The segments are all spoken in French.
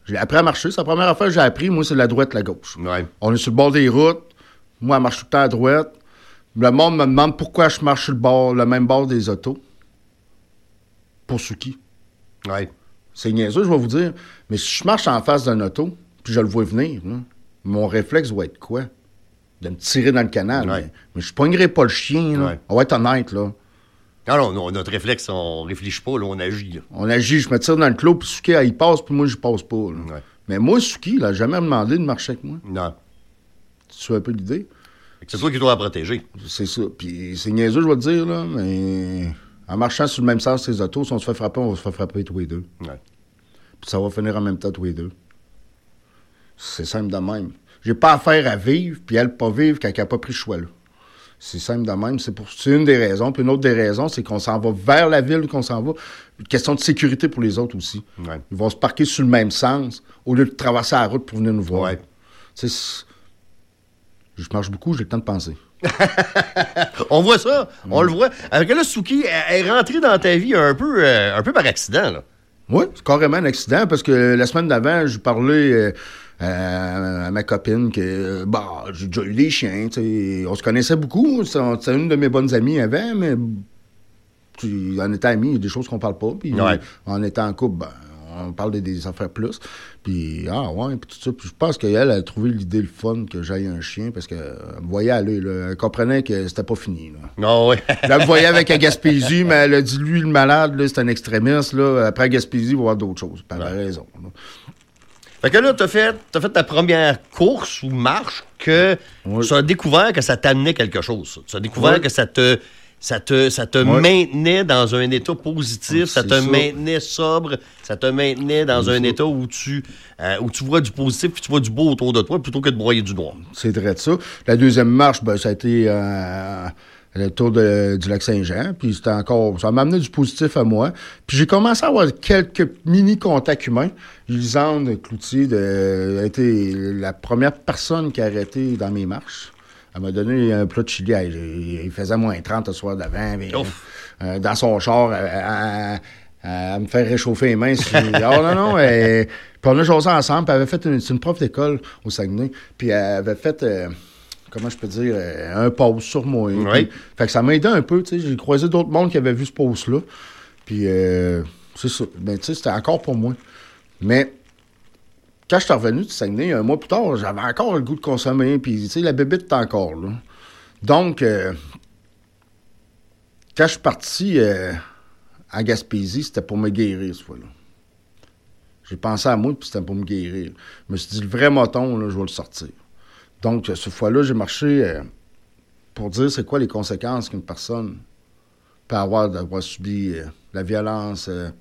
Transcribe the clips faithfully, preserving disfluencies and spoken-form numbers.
J'ai appris à marcher. C'est la première affaire que j'ai appris. Moi, c'est la droite, la gauche. Ouais. On est sur le bord des routes. Moi, elle marche tout le temps à droite. Le monde me demande pourquoi je marche sur le bord, le même bord des autos. Pour Suki. Ouais. C'est niaiseux, je vais vous dire. Mais si je marche en face d'un auto, puis je le vois venir, là, mon réflexe va être quoi? De me tirer dans le canal. Ouais. Mais, mais je pognerai pas le chien, là. Ouais. On va être honnête, là. Non, non, non, notre réflexe, on réfléchit pas, là, on agit. Là. On agit, je me tire dans le clos, puis Suki, elle, il passe, puis moi, je passe pas. Là. Ouais. Mais moi, Suki, il a jamais demandé de marcher avec moi. Non. Tu as un peu l'idée? C'est toi qui dois la protéger. C'est ça. Puis c'est niaiseux, je vais te dire, là, mais en marchant sur le même sens que ces autos, si on se fait frapper, on va se faire frapper tous les deux. Ouais. Puis ça va finir en même temps tous les deux. C'est simple de même. J'ai pas affaire à vivre, puis elle pas vivre quand elle n'a pas pris le choix, là. C'est simple de même. C'est, pour, c'est une des raisons. Puis une autre des raisons, c'est qu'on s'en va vers la ville qu'on s'en va. Une question de sécurité pour les autres aussi. Ouais. Ils vont se parquer sur le même sens au lieu de traverser la route pour venir nous voir. Ouais. Tu sais, je marche beaucoup, j'ai le temps de penser. On voit ça, mm. on le voit. Avec là, Suki, elle est rentrée dans ta vie un peu, euh, un peu par accident, là. Oui, c'est carrément un accident, parce que la semaine d'avant, je parlais euh, euh, à ma copine que, bah, j'ai déjà eu des chiens, tu sais. On se connaissait beaucoup, c'était une de mes bonnes amies avant, mais en étant amis, il y a des choses qu'on parle pas, puis ouais. en étant en couple, ben, on parle des, des affaires plus. Puis, ah ouais, puis tout ça. Puis je pense qu'elle a trouvé l'idée le fun que j'aille un chien parce qu'elle me voyait aller, là. Elle comprenait que c'était pas fini, là. Non, oui. Elle me voyait avec la Gaspésie, mais elle a dit, lui, le malade, là, c'est un extrémiste, là. Après la Gaspésie, il va y avoir d'autres choses. Puis elle a raison, là. Fait que là, t'as fait, t'as fait ta première course ou marche que oui. tu as découvert que ça t'amenait quelque chose. Tu as découvert oui. que ça te... Ça te, ça te oui. maintenait dans un état positif, ça te ça. maintenait sobre, ça te maintenait dans c'est un ça. état où tu, euh, où tu vois du positif puis tu vois du beau autour de toi plutôt que de broyer du noir. C'est vrai de ça. La deuxième marche, ben, ça a été euh, le tour de, du lac Saint-Jean, puis c'était encore, ça m'a amené du positif à moi. Puis j'ai commencé à avoir quelques mini-contacts humains. Lisande Cloutier de, a été la première personne qui a arrêté dans mes marches. Elle m'a donné un plat de chili. Il faisait moins trente le soir d'avant. Mais, euh, dans son char, elle, elle, elle, elle me fait réchauffer les mains. Si... oh non, non. Elle... Puis on a joué ensemble. Puis elle avait fait une, c'est une prof d'école au Saguenay. Puis elle avait fait, euh, comment je peux dire, euh, un post sur moi. Oui. Puis, fait que ça m'a aidé un peu. Tu sais, j'ai croisé d'autres mondes qui avaient vu ce post-là. Puis euh, c'est ça. Ben, tu sais, c'était encore pour moi. Mais... Quand je suis revenu du Saguenay, un mois plus tard, j'avais encore le goût de consommer, puis, tu sais, la bébite était encore là. Donc, euh, quand je suis parti euh, à Gaspésie, c'était pour me guérir, ce fois-là. J'ai pensé à moi, puis c'était pour me guérir. Je me suis dit, le vrai moton, là, je vais le sortir. Donc, cette fois-là, j'ai marché euh, pour dire c'est quoi les conséquences qu'une personne peut avoir d'avoir subi euh, la violence... Euh,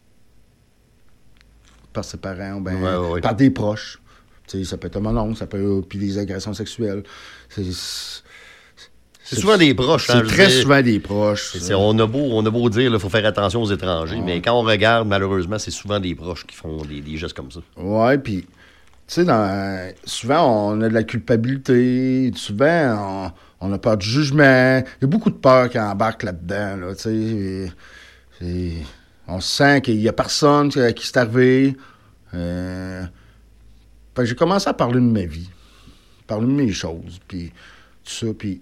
par ses parents, ben, ouais, ouais, ouais. par des proches. T'sais, ça peut être mon oncle, ça peut être puis des agressions sexuelles. C'est, c'est, c'est souvent des proches. C'est hein, très dire, souvent des proches. C'est, c'est, on, a beau, on a beau dire qu'il faut faire attention aux étrangers, ouais. mais quand on regarde, malheureusement, c'est souvent des proches qui font des, des gestes comme ça. Oui, puis, tu sais, dans, souvent, on a de la culpabilité. Souvent, on, on a peur du jugement. Il y a beaucoup de peur qui embarque là-dedans. Là, tu sais. On sent qu'il n'y a personne à qui c'est arrivé. Euh... J'ai commencé à parler de ma vie, parler de mes choses, puis tout ça, puis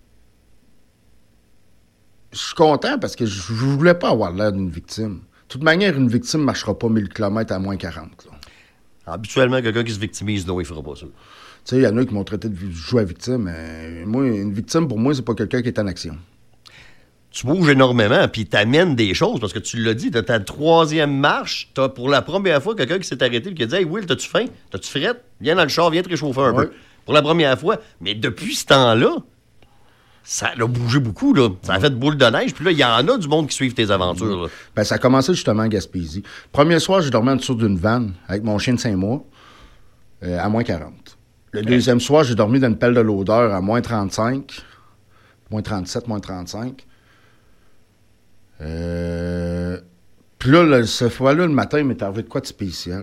je suis content parce que je ne voulais pas avoir l'air d'une victime. De toute manière, une victime ne marchera pas mille kilomètres à moins quarante. Là. Habituellement, quelqu'un qui se victimise, non, il ne fera pas ça. Tu sais, il y en a qui m'ont traité de jouer à victime. Mais moi, une victime, pour moi, c'est pas quelqu'un qui est en action. Tu bouges énormément, puis t'amènes des choses, parce que tu l'as dit, t'as ta troisième marche, t'as pour la première fois quelqu'un qui s'est arrêté et qui a dit « Hey, Will, t'as-tu faim? T'as-tu frette? Viens dans le char, viens te réchauffer un ouais. peu. » Pour la première fois. Mais depuis ce temps-là, ça a bougé beaucoup, là. Ça a fait boule de neige, puis là, il y en a du monde qui suivent tes aventures, là. Ben, ça a commencé justement à Gaspésie. Premier soir, j'ai dormi en dessous d'une vanne avec mon chien de cinq mois, euh, à moins quarante. Le ouais. deuxième soir, j'ai dormi dans une pelle de l'odeur à moins trente-cinq, moins trente-sept, moins trente-cinq. Euh... Puis là, là, cette fois-là, le matin, il m'est arrivé de quoi de spécial.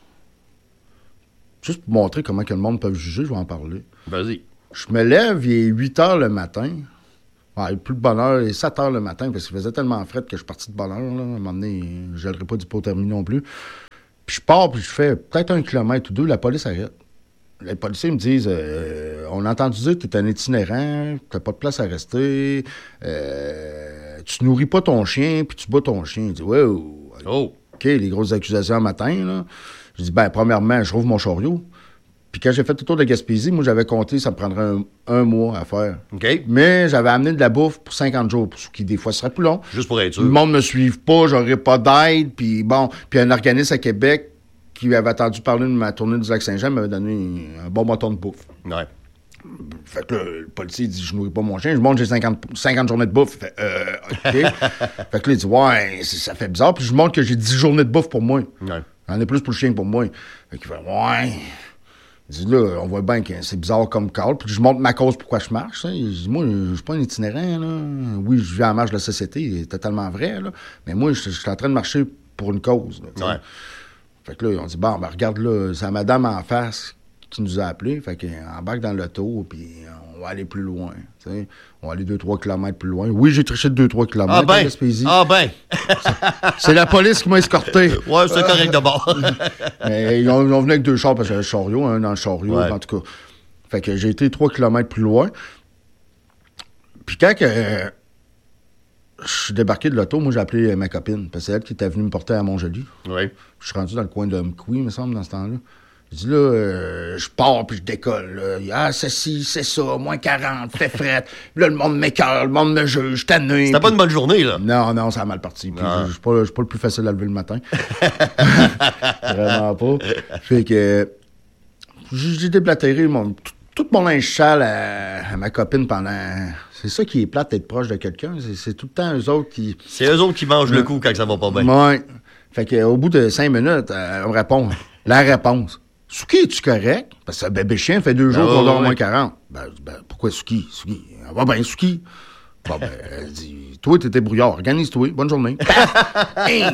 Juste pour montrer comment que le monde peut juger, je vais en parler. Vas-y. Je me lève, il est huit heures le matin. Ouais, plus de bonne heure, il est sept heures le matin, parce qu'il faisait tellement fret que je suis parti de bonne heure. Là. À un moment donné, je n'aurais pas d'hypothermie non plus. Puis je pars, puis je fais peut-être un kilomètre ou deux, la police arrête. Les policiers me disent euh, on a entendu dire que tu es un itinérant, tu n'as pas de place à rester, euh, tu nourris pas ton chien, puis tu bats ton chien. Je dis ouais, oh. OK, les grosses accusations le matin, là. Je dis ben, premièrement, je rouvre mon chariot. Puis quand j'ai fait le tour de Gaspésie, moi, j'avais compté, ça me prendrait un, un mois à faire. OK. Mais j'avais amené de la bouffe pour cinquante jours, ce qui, des fois, serait plus long. Juste pour être sûr. Le monde ne me suive pas, j'aurais pas d'aide. Puis bon, puis un organisme à Québec qui avait entendu parler de ma tournée du Lac-Saint-Jean m'avait donné un bon bâton de bouffe. Ouais. Fait que là, le policier dit, je nourris pas mon chien. Je montre, j'ai cinquante, cinquante journées de bouffe. Fait, euh, OK. Fait que là, il dit, ouais, ça fait bizarre. Puis je montre que j'ai dix journées de bouffe pour moi. Ouais. J'en ai plus pour le chien que pour moi. Fait qu'il fait, ouais. Il dit, là, on voit bien que c'est bizarre comme call. Puis je montre ma cause pourquoi je marche. Hein. Il dit, moi, je suis pas un itinérant, là. Oui, je vis en marge de la société, c'est totalement vrai, là. Mais moi, je suis en train de marcher pour une cause. Là, ouais. Fait que là, on dit, bon, ben regarde là, c'est la madame en face qui nous a appelés. Fait qu'on embarque dans l'auto, puis on va aller plus loin. T'sais. On va aller deux trois kilomètres plus loin. Oui, j'ai triché de deux trois kilomètres. Ah ben! Ah ben! c'est, c'est la police qui m'a escorté. Ouais, c'est correct de bord. Mais ils ont, ils ont venu avec deux chars, parce que j'avais le chariot, un dans le chariot, ouais. En tout cas. Fait que j'ai été trois kilomètres plus loin. Puis quand que, euh, je suis débarqué de l'auto, moi, j'ai appelé ma copine, parce que c'est elle qui était venue me porter à Montjoli. Oui. Je suis rendu dans le coin de Mkoui, il me semble, dans ce temps-là. Je dis là, euh, je pars puis je décolle. Là. Ah, c'est ci, c'est ça, moins quarante, fait fret. Là, le monde m'écoeure, le monde me juge, tanné. C'était pis... pas une bonne journée, là. Non, non, ça a mal parti. Puis ah. je suis pas, pas le plus facile à lever le matin. Vraiment pas. Fait que j'ai déblatéré mon, tout, tout mon linge sale à, à ma copine pendant... C'est ça qui est plate d'être proche de quelqu'un. C'est, c'est tout le temps eux autres qui... C'est eux autres qui mangent ouais. le coup quand ça va pas bien. Ouais. Fait qu'au bout de cinq minutes, elle me répond. La réponse. Suki, es-tu correct? Parce que bébé chien fait deux jours oh, qu'on dort ouais. moins quarante. Ben, ben pourquoi Suki? Suki. Elle va bien, Suki. Bon, ben, elle dit, toi, t'étais brouillard. Organise-toi. Bonne journée. hein?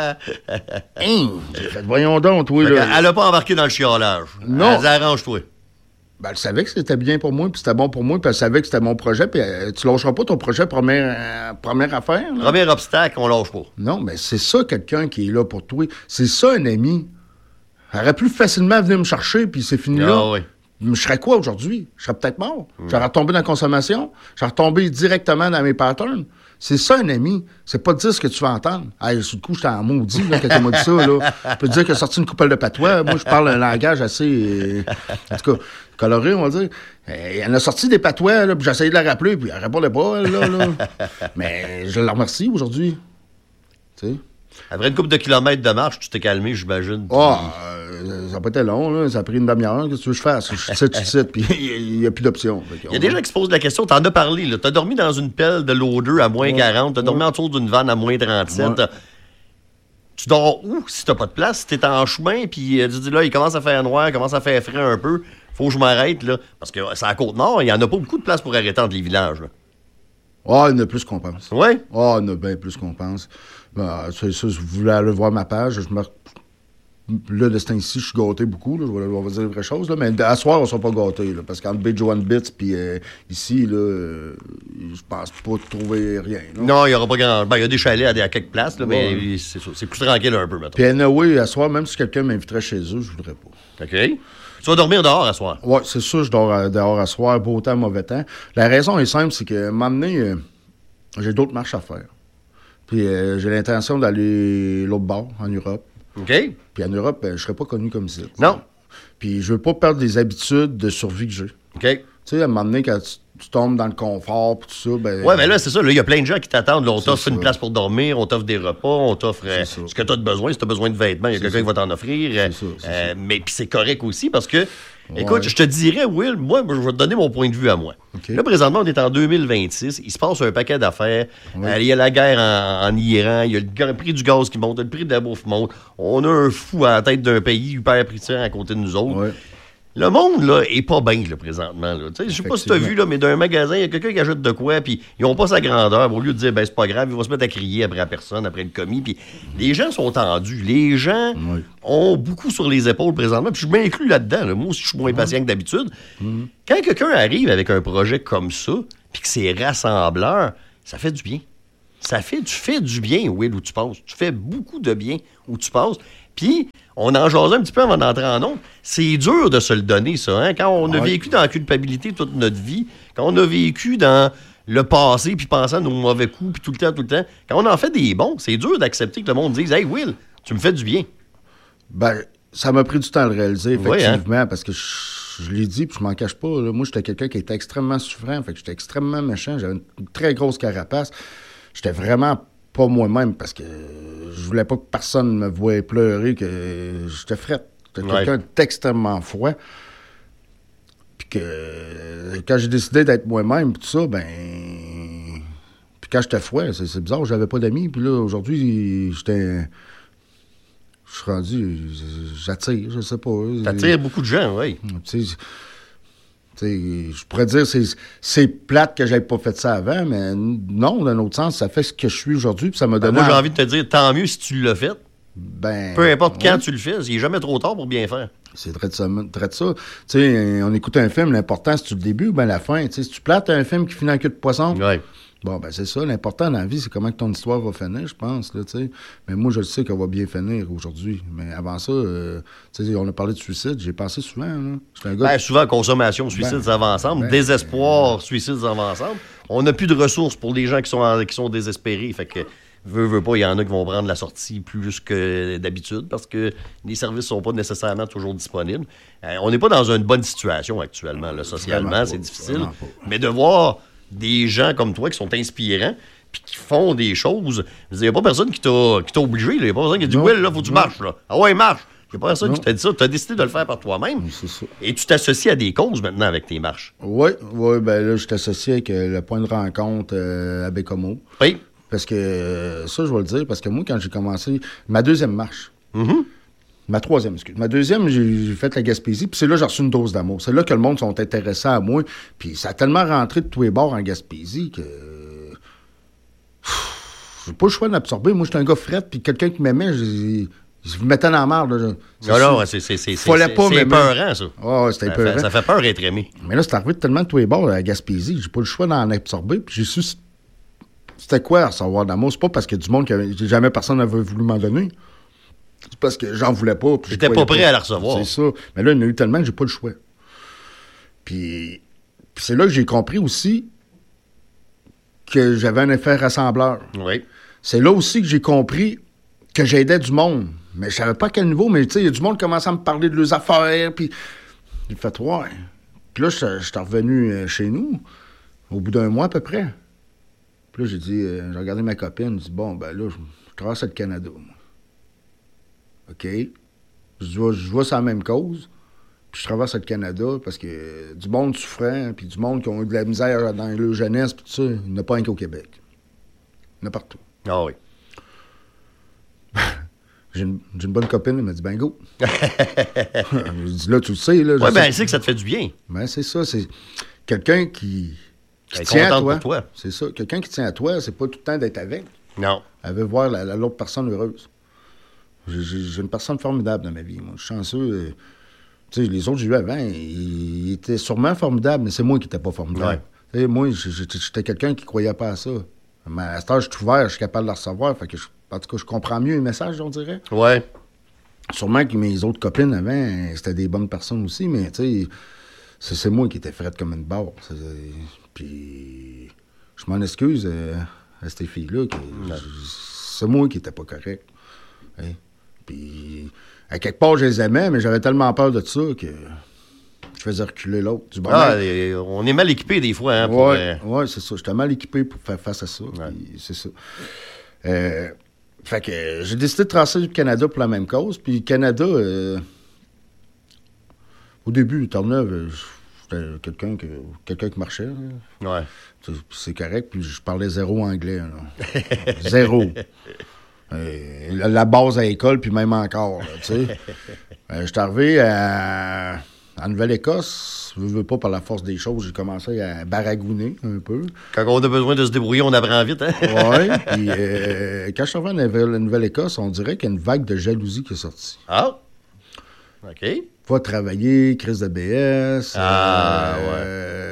Hein? J'ai fait, voyons donc, toi, là. Elle a pas embarqué dans le chiolage. Non. Elle arrange-toi. Ben, elle savait que c'était bien pour moi, puis c'était bon pour moi, puis elle savait que c'était mon projet, puis euh, tu lâcheras pas ton projet première, euh, première affaire. Là. Premier obstacle, on lâche pas. Non, mais c'est ça, quelqu'un qui est là pour toi. C'est ça, un ami. Elle aurait pu facilement venir me chercher, puis c'est fini ah, là. Oui. Je serais quoi aujourd'hui? Je serais peut-être mort. Mmh. J'aurais retombé dans la consommation. J'aurais retombé directement dans mes patterns. C'est ça, un ami. C'est pas dire ce que tu vas entendre. Hey, sur le coup, j'étais en maudit là, quand tu m'as dit ça. Là. Je peux te dire qu'il a sorti une coupelle de patois. Moi, je parle un langage assez... Euh, en tout cas, coloré, on va dire. Et elle a sorti des patois, là, puis j'ai essayé de la rappeler, puis elle répondait pas, là. là. Mais je la remercie aujourd'hui. Tu sais? Après une couple de kilomètres de marche, tu t'es calmé, j'imagine. Ah, oh, euh, ça n'a pas été long, là. Ça a pris une demi-heure. Qu'est-ce que tu veux que je fasse? Je suis tout site, puis il n'y a plus d'options. Il y a des gens qui se posent la question, t'en as parlé, là. T'as dormi dans une pelle de loader à moins ouais, quarante, t'as ouais. dormi autour d'une vanne à moins trente-sept. Ouais. Tu dors où si t'as pas de place? Si t'es en chemin, puis tu dis là, il commence à faire noir, il commence à faire frais un peu, faut que je m'arrête, là. Parce que c'est à la Côte-Nord, il n'y en a pas beaucoup de place pour arrêter entre les villages, là. Ah, oh, il y en a plus qu'on pense. Oui? Ah, oh, il y en a bien plus qu'on pense. Ben, c'est ça, si vous voulez aller voir ma page, je me... Là, de ce temps-ci, je suis gâté beaucoup, là, on va dire les vraies choses, là, mais à soir, on ne sera pas gâtés, là, parce qu'entre Bay Joan Bits puis euh, ici, là, euh, je pense pas trouver rien. Là. Non, il n'y aura pas grand... Ben, il y a des chalets à, à quelques places, là, ouais. mais c'est, c'est plus tranquille un peu, maintenant. Puis anyway, à soir, même si quelqu'un m'inviterait chez eux, je voudrais pas. OK. Tu vas dormir dehors à soir? Oui, c'est sûr, je dors à, dehors à soir, beau temps, mauvais temps. La raison est simple, c'est que, à un moment donné, euh, j'ai d'autres marches à faire. Puis euh, j'ai l'intention d'aller l'autre bord, en Europe. OK. Puis en Europe, ben, je serais pas connu comme ça. Non. Puis je veux pas perdre des habitudes de survie que j'ai. OK. Tu sais, à un moment donné, quand tu, tu tombes dans le confort puis tout ça, ben... Ouais, mais là, c'est ça. Il y a plein de gens qui t'attendent. Là, on t'offre ça. Une place pour dormir, on t'offre des repas, on t'offre euh, ce que tu as de besoin. Si tu as besoin de vêtements, il y a c'est quelqu'un ça. Qui va t'en offrir. C'est ça, c'est euh, ça. Mais puis c'est correct aussi parce que... Ouais. Écoute, je te dirais, Will, moi, je vais te donner mon point de vue à moi. Okay. Là, présentement, on est en deux mille vingt-six. Il se passe un paquet d'affaires. Ouais. Euh, il y a la guerre en, en Iran. Il y a le prix du gaz qui monte. Le prix de la bouffe monte. On a un fou à la tête d'un pays hyper prissant à côté de nous autres. Ouais. Le monde, là, est pas bien, là, présentement. Là. Je sais pas si tu as vu, là, mais d'un magasin, il y a quelqu'un qui ajoute de quoi, puis ils ont pas sa grandeur. Au lieu de dire, ben, c'est pas grave, ils vont se mettre à crier après la personne, après le commis. Puis les gens sont tendus. Les gens oui. ont beaucoup sur les épaules présentement. Puis je m'inclus là-dedans. Là. Moi aussi, je suis moins mmh. patient que d'habitude. Mmh. Quand quelqu'un arrive avec un projet comme ça, puis que c'est rassembleur, ça fait du bien. Ça fait, tu fais du bien, Will, où tu passes. Tu fais beaucoup de bien où tu passes. Puis, on en jasait un petit peu avant d'entrer en ondes. C'est dur de se le donner, ça. Hein? Quand on a ouais. vécu dans la culpabilité toute notre vie, quand on a vécu dans le passé, puis pensant à nos mauvais coups, puis tout le temps, tout le temps, quand on en fait des bons, c'est dur d'accepter que le monde dise « Hey, Will, tu me fais du bien. » Ben, ça m'a pris du temps à le réaliser, effectivement, ouais, hein? parce que je, je l'ai dit, puis je m'en cache pas. Là, moi, j'étais quelqu'un qui était extrêmement souffrant, fait que j'étais extrêmement méchant, j'avais une, une très grosse carapace. J'étais vraiment pas moi-même, parce que je voulais pas que personne me voie pleurer, que j'étais frette. J'étais ouais. quelqu'un d'extrêmement froid. Puis que quand j'ai décidé d'être moi-même, tout ça, ben... Puis quand j'étais froid, c'est, c'est bizarre, j'avais pas d'amis. Puis là, aujourd'hui, j'étais... Je suis rendu... J'attire, je sais pas. T'attires beaucoup de gens, oui. Tu sais... Je pourrais dire c'est c'est plate que j'aie pas fait ça avant, mais non, d'un autre sens, ça fait ce que je suis aujourd'hui, puis ça m'a donné... Ben moi, j'ai envie de te dire, tant mieux si tu l'as fait. Ben, peu importe ouais. quand tu le fais, il n'est jamais trop tard pour bien faire. C'est très de ça. Très de ça. Tu sais, on écoute un film, l'important, c'est-tu le début ou bien la fin? Tu sais, si tu plates un film qui finit en queue de poisson, ouais. bon, ben c'est ça. L'important dans la vie, c'est comment que ton histoire va finir, je pense. Là, tu sais. Mais moi, je le sais qu'elle va bien finir aujourd'hui. Mais avant ça, euh, tu sais, on a parlé de suicide. J'ai pensé souvent. Là. J'étais un gars ben, qui... souvent, consommation, suicide, ben, ça va ensemble. Ben, Désespoir, ben, suicide, ça va ensemble. On n'a plus de ressources pour les gens qui sont, en, qui sont désespérés. Fait que... Veux, veux pas, il y en a qui vont prendre la sortie plus que d'habitude parce que les services sont pas nécessairement toujours disponibles. Euh, on n'est pas dans une bonne situation actuellement, là, socialement, vraiment c'est pas, difficile. Mais de voir des gens comme toi qui sont inspirants puis qui font des choses, il n'y a pas personne qui t'a, qui t'a obligé. Il n'y a pas personne qui a dit « Oui, là, faut que tu marches. » là. Ah ouais, marche. Il n'y a pas personne non. qui t'a dit ça. Tu as décidé de le faire par toi-même. C'est ça. Et tu t'associes à des causes maintenant avec tes marches. Oui, oui, ben là, je t'associe avec euh, le point de rencontre euh, à Bécomo. Oui. Parce que, euh, ça, je vais le dire, parce que moi, quand j'ai commencé, ma deuxième marche, mm-hmm. ma troisième, excuse, ma deuxième, j'ai, j'ai fait la Gaspésie, puis c'est là que j'ai reçu une dose d'amour. C'est là que le monde sont intéressés à moi, puis ça a tellement rentré de tous les bords en Gaspésie que... Pff, j'ai pas le choix d'absorber. Moi, j'étais un gars fret, puis quelqu'un qui m'aimait, je, je me mettais dans la marde. Là. C'est non, non, c'est, c'est, c'est, Fallait c'est, pas c'est épeurant, ça. Oh, c'était ça, épeurant. Fait, ça fait peur d'être aimé. Mais là, c'est arrivé tellement de tous les bords à Gaspésie, j'ai pas le choix d'en absorber, puis j'ai su... C'était quoi recevoir d'amour? C'est pas parce qu'il y a du monde que jamais personne n'avait voulu m'en donner. C'est parce que j'en voulais pas. J'étais pas prêt pas. à la recevoir. C'est ça. Mais là, il y en a eu tellement que j'ai pas le choix. Puis, puis c'est là que j'ai compris aussi que j'avais un effet rassembleur. Oui. C'est là aussi que j'ai compris que j'aidais du monde. Mais je savais pas à quel niveau, mais tu sais, il y a du monde qui commençait à me parler de leurs affaires, puis j'ai fait, ouais. Puis là, j'étais revenu chez nous, au bout d'un mois à peu près. Puis là, j'ai dit, euh, j'ai regardé ma copine, j'ai dit, bon, ben là, je, je traverse le Canada, moi. OK. Je vois, je vois c'est la même cause, puis je traverse le Canada parce que euh, du monde souffrant, puis du monde qui ont eu de la misère dans leur jeunesse, puis tout ça, il n'y en a pas un qu'au Québec. Il y en a partout. Ah oui. j'ai, une, j'ai une bonne copine, elle m'a dit, ben go. J'ai dit, là, tu le sais, là. Oui, ben elle sait que ça te fait du bien. Ben c'est ça, c'est quelqu'un qui... Qui elle tient à toi. Pour toi. C'est ça. Quelqu'un qui tient à toi, c'est pas tout le temps d'être avec. Non. Elle veut voir la, la, l'autre personne heureuse. J'ai, j'ai, j'ai une personne formidable dans ma vie. Moi, je suis chanceux. Euh, tu sais, les autres que j'ai eu avant, ils, ils étaient sûrement formidables, mais c'est moi qui n'étais pas formidable. Ouais. Moi, j'étais, j'étais quelqu'un qui croyait pas à ça. Mais à cet âge, je suis ouvert, je suis capable de le recevoir. Fait que je, en tout cas, je comprends mieux les messages, on dirait. Ouais. Sûrement que mes autres copines avant, c'était des bonnes personnes aussi, mais tu sais, c'est, c'est moi qui étais frette comme une barre. C'est, puis, je m'en excuse euh, à ces filles-là. Que je, c'est moi qui n'étais pas correct. Hein? Puis, à quelque part, je les aimais, mais j'avais tellement peur de ça que je faisais reculer l'autre. Du ah, et, on est mal équipé des fois. Hein, pour, ouais, euh... ouais, c'est ça. J'étais mal équipé pour faire face à ça. Ouais. C'est ça. Euh, fait que j'ai décidé de tracer le Canada pour la même cause. Puis, le Canada, euh, au début, Terre-Neuve, c'était quelqu'un, que, quelqu'un qui marchait. Là. Ouais. C'est, c'est correct, puis je parlais zéro anglais. Là. Zéro. Euh, la, la base à l'école, puis même encore. Tu sais. euh, je suis arrivé à, à Nouvelle-Écosse. Je veux, veux pas, par la force des choses, j'ai commencé à baragouiner un peu. Quand on a besoin de se débrouiller, on apprend vite. Hein? Oui, puis euh, quand je suis arrivé à la Nouvelle-Écosse, on dirait qu'il y a une vague de jalousie qui est sortie. Ah! OK. Va travailler, crise de B S. Ah, euh, ouais.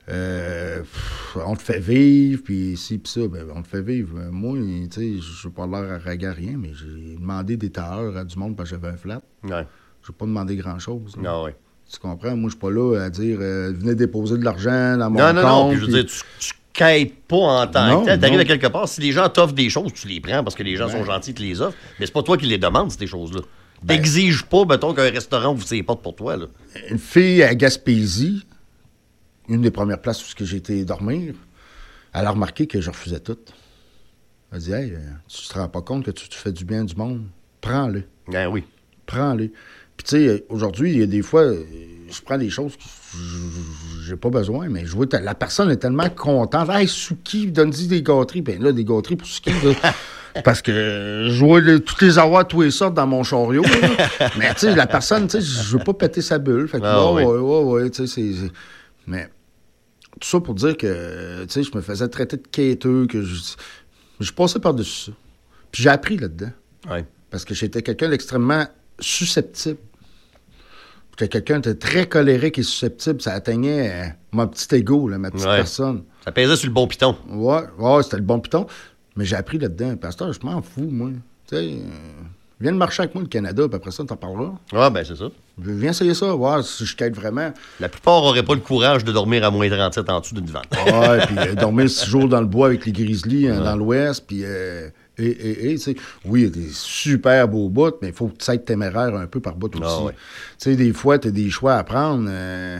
Euh, pff, on te fait vivre, puis ci, puis ça, ben, on te fait vivre. Moi, tu sais, je n'ai pas l'air à raguer à rien, mais j'ai demandé des tailleurs à du monde parce que j'avais un flat. Ouais. Je n'ai pas demandé grand-chose. Non, oui. Tu comprends? Moi, je suis pas là à dire euh, venez déposer de l'argent dans mon non, compte. Non, non, puis je veux dire, tu, tu quêtes pas en tant que tel. T'arrives à quelque part, si les gens t'offrent des choses, tu les prends parce que les gens ben. sont gentils, tu les offres, mais c'est pas toi qui les demandes, ces choses-là. Ben. T'exiges pas, mettons, qu'un restaurant ouvre ses portes pour toi, là. Une fille à Gaspésie, une des premières places où j'ai été dormir, elle a remarqué que je refusais tout. Elle a dit, hey, tu te rends pas compte que tu te fais du bien du monde? Prends-le. Ben oui. Prends-le. Puis, tu sais, aujourd'hui, il y a des fois, je prends des choses que j'ai pas besoin, mais je vois que la personne est tellement contente. Hey, Suki, donne-y des gâteries. Ben là, des gâteries pour Suki, parce que je vois le, toutes les avoirs, tous les sortes dans mon chariot. Mais, tu sais, la personne, tu sais, je veux pas péter sa bulle. Fait que, ah, ouais, ouais, ouais, ouais, tu sais, c'est. Mais, tout ça pour dire que, tu sais, je me faisais traiter de quêteux, que je. Je passais par-dessus ça. Puis j'ai appris là-dedans. Ouais. Parce que j'étais quelqu'un d'extrêmement susceptible. J'étais quelqu'un de très colérique et susceptible. Ça atteignait euh, mon petit ego, là, ma petite ouais. personne. Ça pesait sur le bon piton. Ouais, ouais, c'était le bon piton. Mais j'ai appris là-dedans. Pasteur, je m'en fous, moi. Tu sais, euh, viens de marcher avec moi, le Canada, puis après ça, t'en parleras. Ah, ben c'est ça. Viens essayer ça, voir si je quête vraiment. La plupart n'auraient pas le courage de dormir à moins trente-sept en dessous d'une vanne. Ouais, puis euh, dormir six jours dans le bois avec les grizzlies hein, ouais. dans l'Ouest, puis... Euh, Et, et, et, tu sais, oui, il y a des super beaux bouts, mais il faut que tu sois téméraire un peu par bout aussi. Ah, ouais. Tu sais, des fois, tu as des choix à prendre. Euh,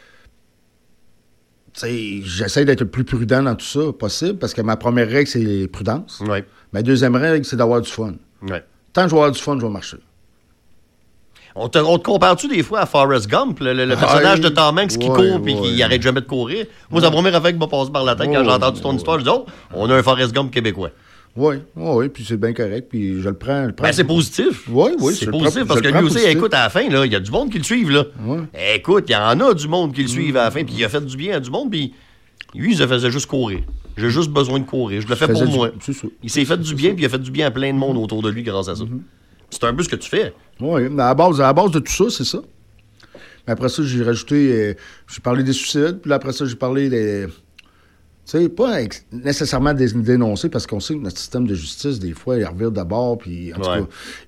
tu sais, j'essaie d'être le plus prudent dans tout ça possible, parce que ma première règle, c'est prudence. Ouais. Ma deuxième règle, c'est d'avoir du fun. Ouais. Tant que je vais avoir du fun, je vais marcher. On te, on te compare-tu des fois à Forrest Gump, le, le, le personnage ah, de Tom Hanks qui ouais, court et ouais. qui arrête jamais de courir? Moi, ouais. la première affaire qui m'a passé par la tête ouais, quand j'ai entendu ton ouais. histoire, je dis, oh, on a un Forrest Gump québécois. Oui, oui, puis c'est bien correct, puis je le prends. Le prends ben, c'est positif. Oui, oui, c'est positif parce que lui aussi, positif. Écoute, à la fin, il y a du monde qui le suive, là. Ouais. Écoute, il y en a du monde qui le suive mmh. à la fin, puis il a fait du bien à du monde, puis lui, il se faisait juste courir. J'ai juste besoin de courir. Je le fais pour du... moi. C'est ça. Il s'est fait du bien, puis il a fait du bien à plein de monde autour de lui grâce à ça. Mmh. C'est un peu ce que tu fais. Oui, mais à la base, à la base de tout ça, c'est ça. Mais après ça, j'ai rajouté, euh, j'ai parlé des suicides, puis là, après ça, j'ai parlé des... Tu sais, pas ex- nécessairement dé- dénoncer, parce qu'on sait que notre système de justice, des fois, il revire d'abord, puis en tout ouais. cas,